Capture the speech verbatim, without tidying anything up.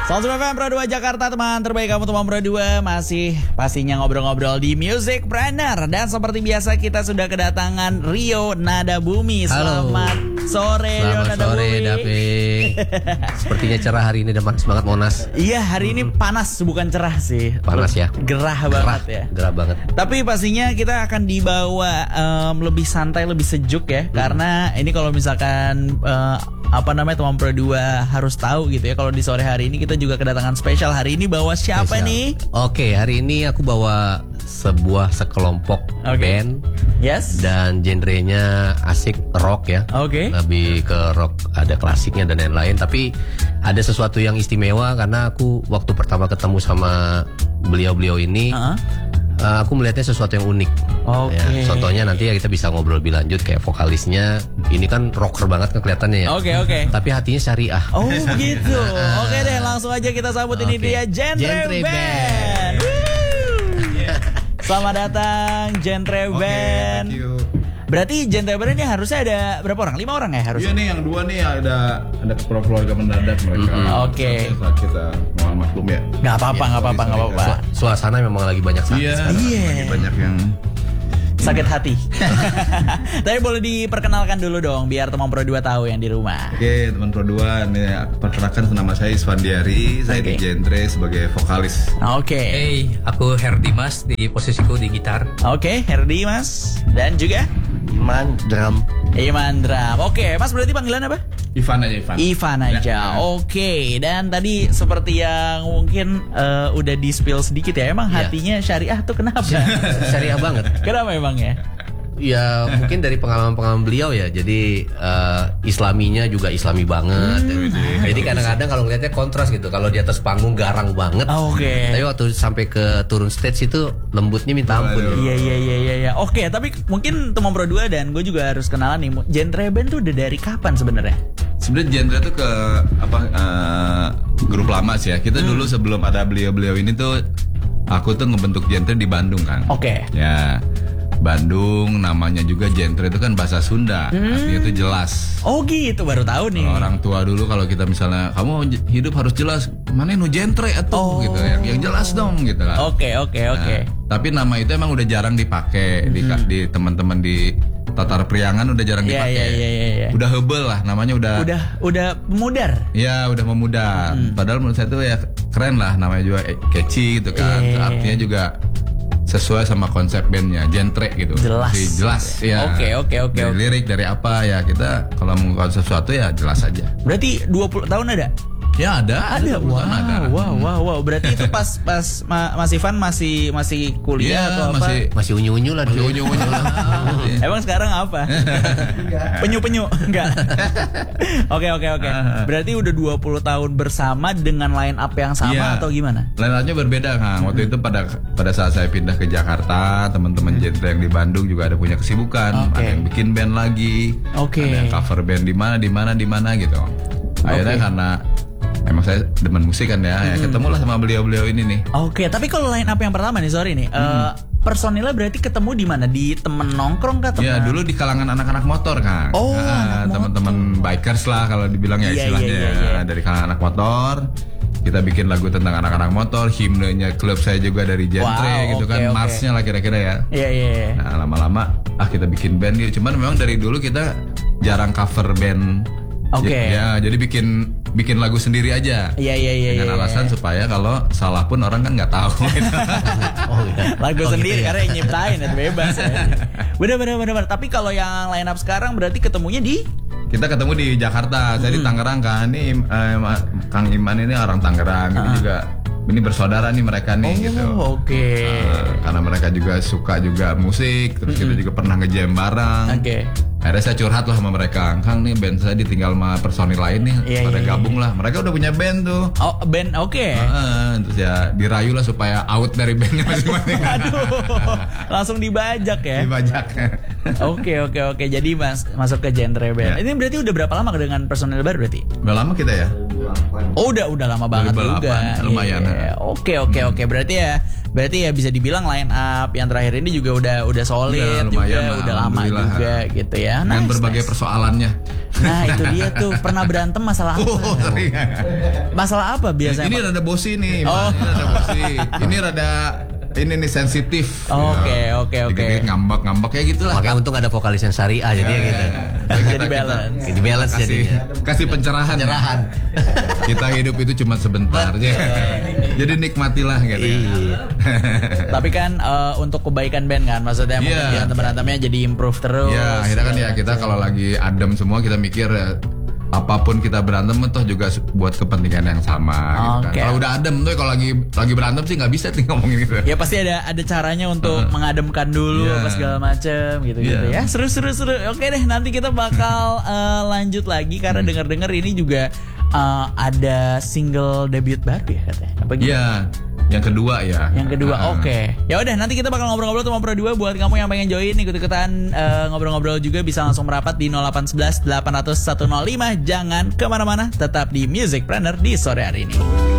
seratus F M Pro dua Jakarta, teman terbaik kamu teman Pro dua. Masih pastinya ngobrol-ngobrol di Music Planner. Dan seperti biasa kita sudah kedatangan Rio Nadabumi. Selamat Halo. sore Rio Selamat Nadabumi. sore David. Sepertinya cerah hari ini, dan panas banget Monas. Iya, hari ini panas, bukan cerah sih. Panas ya. Gerah, Gerah banget ya. Gerah banget. Tapi pastinya kita akan dibawa um, lebih santai, lebih sejuk ya. Hmm. Karena ini kalau misalkan uh, apa namanya teman Pro dua harus tahu gitu ya, kalau di sore hari ini kita juga kedatangan spesial. Hari ini bawa siapa Spesial. nih? Oke, hari ini aku bawa sebuah sekelompok Oke. band. Yes. Dan genrenya asik rock ya. Oke. Lebih ke rock, ada klasiknya dan lain-lain. Tapi ada sesuatu yang istimewa karena aku waktu pertama ketemu sama beliau-beliau ini, Uh-huh. uh, aku melihatnya sesuatu yang unik. Oke. Ya, contohnya nanti ya kita bisa ngobrol lebih lanjut, kayak vokalisnya ini kan rocker banget kan kelihatannya ya. Oke, oke. Tapi hatinya syariah. Oh begitu. Oke deh, langsung aja kita sambut. Ini Oke. dia Genre, Genre Band. Band. Woo. Selamat datang Genre Oke, Band. thank you. Berarti Genre Band ini harusnya ada berapa orang? Lima orang ya Iya harusnya? nih, yang dua nih ada ada keluarga mendadak mereka. Mm-hmm. Oke. Saat kita mohon maklum ya. Gak apa-apa, Iya, gak apa-apa, gak apa-apa. Su- Suasana memang lagi banyak sakit. Iya. sekarang. Iya. lagi banyak yang Sakit hati. Tapi boleh diperkenalkan dulu dong, biar teman Pro dua tahu yang di rumah. Oke, teman Pro dua, nih perkenalkan nama saya Isfandiari, saya Oke. di Genre sebagai vokalis. Oke. Hey, aku Herdimas, di posisiku di gitar. Oke, Herdi Mas. Dan juga Iman drum. Iman Dram. Oke, Mas berarti panggilan apa? Ivan aja Ivan. Ivan aja. Ya. Oke. Dan tadi seperti yang mungkin eh, udah di spill sedikit ya, emang Iya. hatinya syariah tuh kenapa? Syariah banget. Kenapa emang ya? Ya mungkin dari pengalaman-pengalaman beliau ya. Jadi eh, Islaminya juga Islami banget. Jadi kadang-kadang kalau ngeliatnya kontras gitu. Kalau di atas panggung garang banget. Oke. Tapi waktu sampai ke turun stage itu lembutnya minta ampun. Waduh. Iya iya iya iya. iya. Oke, tapi mungkin teman Pro dua dan gue juga harus kenalan nih. Genre Band tuh udah dari kapan sebenarnya? Sebenarnya Genre tuh ke apa eh, grup lama sih ya. Kita Hmm. dulu sebelum ada beliau-beliau ini tuh aku tuh ngebentuk Genre di Bandung kan. Oke. Ya. Bandung namanya juga Genre itu kan bahasa Sunda. Artinya itu jelas. Oh gitu, baru tahu nih. Kalau orang tua dulu kalau kita misalnya kamu j- hidup harus jelas, mana nu genre Oh. atau gitu yang, yang jelas dong gitu kan. Oke oke Nah, oke. tapi nama itu emang udah jarang dipakai di, di teman-teman di Tatar Priangan udah jarang Iya, dipakai. iya, iya, iya, iya. Udah hebel lah namanya udah. Udah udah memudar. Ya udah memudar. Padahal menurut saya tuh ya keren lah namanya juga eh, catchy gitu kan. Iya, iya, iya. Artinya juga sesuai sama konsep bandnya, genre gitu. Jelas. Masih jelas ya. Oke, oke, oke, Dari oke. lirik dari apa ya kita kalau mengungkapkan sesuatu ya jelas aja. Berarti dua puluh tahun ada? Ya ada, Ada. Wow, kebetulan ada. wow, wow, wow. Berarti itu pas pas Ma- Mas Ivan masih masih kuliah Iya, atau apa? masih Masih unyu-unyu lah masih dulu. unyu-unyu lah. Emang sekarang apa? Penyu-penyu? Enggak. Oke, oke, oke. Berarti udah dua puluh tahun bersama dengan line up yang sama Iya. atau gimana? Line-up-nya berbeda Kang. Waktu itu pada pada saat saya pindah ke Jakarta, teman-teman genre yang di Bandung juga ada punya kesibukan, Oke. ada yang bikin band lagi, Oke. ada yang cover band di mana di mana di mana gitu. Akhirnya Oke. karena emang saya demen musik kan ya, ya ketemulah sama beliau-beliau ini nih. Oke, tapi kalau line up yang pertama nih, sorry nih. eh, personilnya berarti ketemu di mana? Di temen nongkrong kah? Ya Temen? dulu di kalangan anak-anak motor Kang. Oh, Nah, anak teman-teman bikers lah kalau dibilang ya Iya, istilahnya. iya, iya, iya. Dari kalangan anak motor. Kita bikin lagu tentang anak-anak motor, himnenya klub saya juga dari genre Wow, gitu oke, kan, oke. marsnya lah kira-kira ya. Iya, iya, iya. Nah lama-lama ah kita bikin band yuk. Cuman memang dari dulu kita jarang cover band. Oke. Ya jadi bikin bikin lagu sendiri aja. Iya, iya, iya. Dengan iya, alasan iya. supaya kalau salah pun orang kan nggak tahu. Gitu. Oh, iya. Lagu Oh, sendiri gitu ya. karena yang nyiptain itu bebas ya. Bener bener bener bener. Tapi kalau yang line up sekarang berarti ketemunya di Kita ketemu di Jakarta. Saya di Tangerang kan. Ini eh, Ma- Kang Iman ini orang Tangerang. Ini juga ini bersaudara nih mereka nih gitu. Oh, oke. Nah, karena mereka juga suka juga musik, terus kita juga pernah nge-jam bareng. Oke. Akhirnya saya curhat lah sama mereka, Kang nih band saya ditinggal sama personil lain nih, Iya, pada iya, gabung lah. Mereka udah punya band tuh. Oh, band oke. Heeh, terus ya dirayu lah supaya out dari bandnya masing-masing. Aduh, langsung dibajak ya. Dibajak. Oke oke oke. Jadi mas masuk ke genre band. Ya. Ini berarti udah berapa lama dengan personil baru berarti? Udah lama kita ya? Oh udah udah lama banget dua ribu juga. delapan, lumayan. Iya. Oke oke oke. Berarti ya berarti ya bisa dibilang line up yang terakhir ini juga udah udah solid Udah juga, lumayan lah, udah lama alhamdulillah. juga gitu ya. Dengan Nice, berbagai nice. persoalannya. Nah itu dia tuh, pernah berantem masalah apa? Oh, sering. Masalah apa biasanya? Ini Pak? rada bosi nih. Oh. Ini rada bosi. Ini rada ini nih sensitif. Oke, Ya. oke, oke. Dikit-dikit ngambek-ngambek kayak gitulah. Makanya untung ada vokalis yang syariah jadi ya gitu. Jadi balance. Jadi balance kasih, jadinya. kasih pencerahan. Pencerahan. Kita hidup itu cuma sebentar aja. Jadi nikmatilah gitu. Iya. Tapi kan eh, untuk kebaikan band kan, maksudnya mungkin Iya. berantem-berantemnya jadi improve terus. Ya akhirnya kan ya kita kalau lagi adem semua kita mikir ya, apapun kita berantem toh juga buat kepentingan yang sama gitu kan. Oke. Kalau udah adem tuh kalau lagi lagi berantem sih nggak bisa nih ngomongin gitu. Ya pasti ada ada caranya untuk mengademkan dulu Iya. apa segala macem gitu-gitu Iya. ya. Seru seru seru. Oke deh, nanti kita bakal eh, lanjut lagi karena Hmm. dengar-dengar ini juga eh, ada single debut baru ya katanya. Apa gitu? Iya, yang kedua ya. Yang kedua, Ah. oke. Ya udah, nanti kita bakal ngobrol-ngobrol sama Pro dua. Buat kamu yang pengen join ikut-ikutan eh, ngobrol-ngobrol juga bisa langsung merapat di nol delapan satu satu delapan nol nol satu nol lima. Jangan kemana-mana, tetap di Musicpreneur di sore hari ini.